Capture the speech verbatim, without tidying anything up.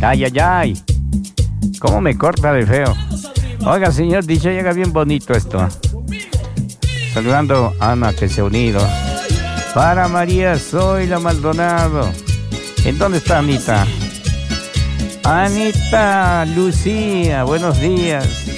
Ay, ay, ay. ¿Cómo me corta de feo? Oiga, señor D J, llega bien bonito esto. Saludando a Ana que se ha unido. Para María Zoila Maldonado. ¿En dónde está Anita? Anita Lucía, buenos días.